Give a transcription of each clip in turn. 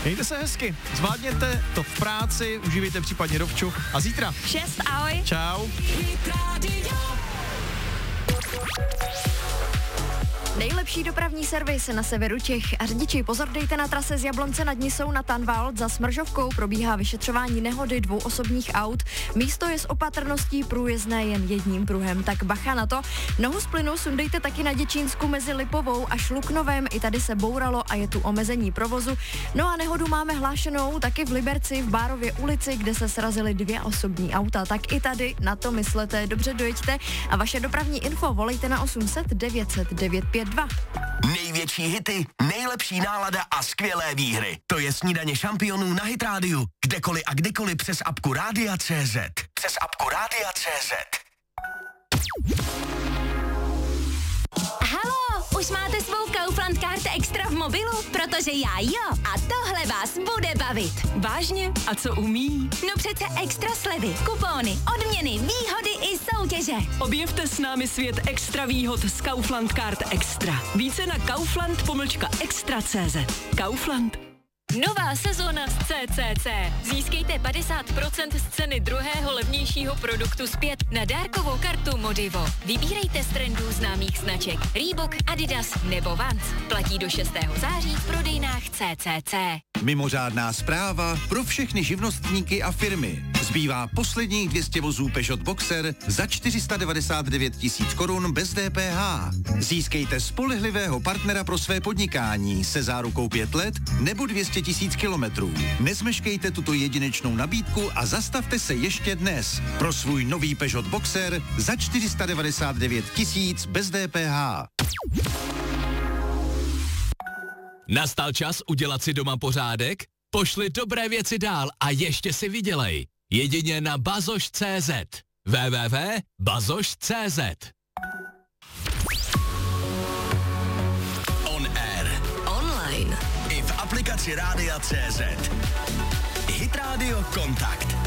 Mějte se hezky, zvládněte to v práci, užívejte případně dovču a zítra. 6, ahoj. Čau. Nejlepší dopravní servis na severu Čech. A řidiči, pozor, dejte na trase z Jablonce nad Nisou na Tanvald. Za Smržovkou probíhá vyšetřování nehody 2 osobních aut. Místo je s opatrností průjezdné jen jedním pruhem, tak bacha na to. Nohu z plynu sundejte taky na Děčínsku mezi Lipovou a Šluknovem. I tady se bouralo a je tu omezení provozu. No a nehodu máme hlášenou taky v Liberci, v Bárově ulici, kde se srazily 2 osobní auta. Tak i tady na to myslete, dobře dojeďte a vaše dopravní info volejte na 800 900 952. Největší hity, nejlepší nálada a skvělé výhry. To je Snídaně šampionů na Hit Radio. Kdekoliv a kdykoliv přes apku Rádia.cz. Přes apku Rádia.cz. Haló, už máte svou Kaufland Card Extra v mobilu? Protože já jo. A tohle vás bude bavit. Vážně? A co umí? No přece extra slevy, kupóny, odměny, výhody i soutěže. Objevte s námi svět extra výhod z Kaufland Card Extra. Více na kaufland.extra.cz. Kaufland. Nová sezóna z CCC. Získejte 50% z ceny druhého levnějšího produktu zpět na dárkovou kartu Modivo. Vybírejte z trendů známých značek Reebok, Adidas nebo Vans. Platí do 6. září v prodejnách CCC. Mimořádná zpráva pro všechny živnostníky a firmy. Zbývá posledních 200 vozů Peugeot Boxer za 499 000 korun bez DPH. Získejte spolehlivého partnera pro své podnikání se zárukou 5 let nebo 200 000 kilometrů. Nezmeškejte tuto jedinečnou nabídku a zastavte se ještě dnes pro svůj nový Peugeot Boxer za 499 000 bez DPH. Nastal čas udělat si doma pořádek? Pošli dobré věci dál a ještě si vydělej. Jedině na bazoš.cz. www.bazoš.cz. On air. Online. I v aplikaci Rádia.cz. Hit Radio Kontakt.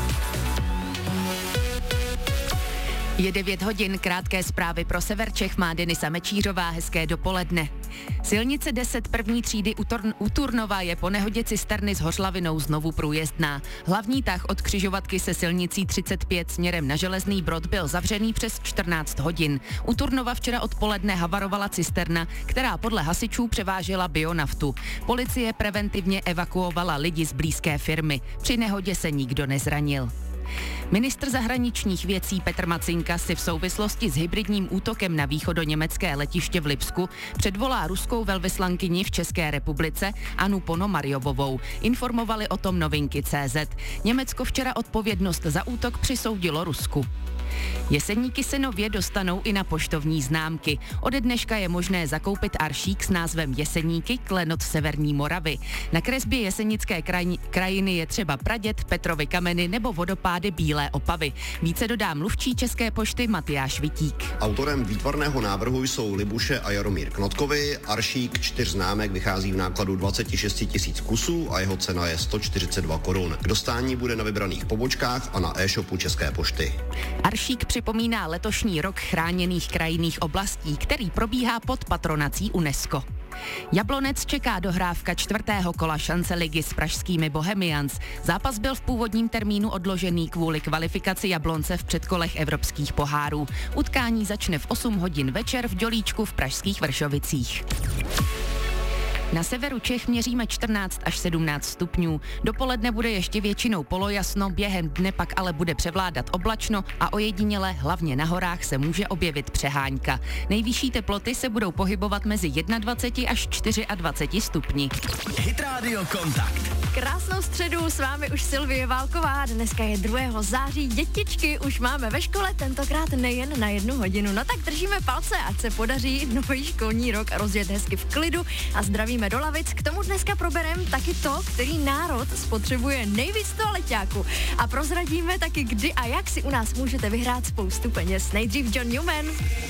Je 9 hodin, krátké zprávy pro sever Čech má Denisa Mečířová, hezké dopoledne. Silnice 10 první třídy u Turnova je po nehodě cisterny s hořlavinou znovu průjezdná. Hlavní tah od křižovatky se silnicí 35 směrem na Železný Brod byl zavřený přes 14 hodin. U Turnova včera odpoledne havarovala cisterna, která podle hasičů převážela bionaftu. Policie preventivně evakuovala lidi z blízké firmy. Při nehodě se nikdo nezranil. Ministr zahraničních věcí Petr Macinka si v souvislosti s hybridním útokem na východoněmecké letiště v Lipsku předvolá ruskou velvyslankyni v České republice Anu Ponomarjovovou. Informovali o tom Novinky.cz. Německo včera odpovědnost za útok přisoudilo Rusku. Jeseníky se nově dostanou i na poštovní známky. Ode dneška je možné zakoupit aršík s názvem Jeseníky, klenot Severní Moravy. Na kresbě jesenické krajiny je třeba Praděd, Petrovy kameny nebo vodopády Bílé Opavy. Více dodá mluvčí České pošty Matyáš Vitík. Autorem výtvarného návrhu jsou Libuše a Jaromír Knotkovi. Aršík 4 známek vychází v nákladu 26 000 kusů a jeho cena je 142 korun. K dostání bude na vybraných pobočkách a na e-shopu České pošty. Aršík připomíná letošní rok chráněných krajinných oblastí, který probíhá pod patronací UNESCO. Jablonec čeká dohrávka 4. kola šance ligy s pražskými Bohemians. Zápas byl v původním termínu odložený kvůli kvalifikaci Jablonce v předkolech evropských pohárů. Utkání začne v 8 hodin večer v Dělíčku v pražských Vršovicích. Na severu Čech měříme 14 až 17 stupňů. Dopoledne bude ještě většinou polojasno, během dne pak ale bude převládat oblačno a ojediněle, hlavně na horách, se může objevit přehánka. Nejvyšší teploty se budou pohybovat mezi 21 až 24 stupni. Hit Radio Kontakt. Krásnou středu, s vámi už Silvie Válková. Dneska je 2. září, dětičky už máme ve škole, tentokrát nejen na 1 hodinu. No tak držíme palce, ať se podaří nový školní rok rozjet hezky v klidu a zdravíme do lavic. K tomu dneska probereme taky to, který národ spotřebuje nejvíc toaleťáku. A prozradíme taky, kdy a jak si u nás můžete vyhrát spoustu peněz. Nejdřív John Newman.